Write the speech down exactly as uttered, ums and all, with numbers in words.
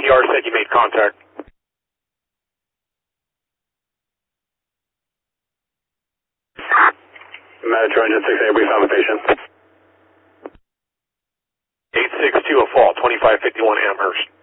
R said you made contact. Metro Engine six eight, we found the patient. eight six two, a fall, twenty-five fifty-one Amherst.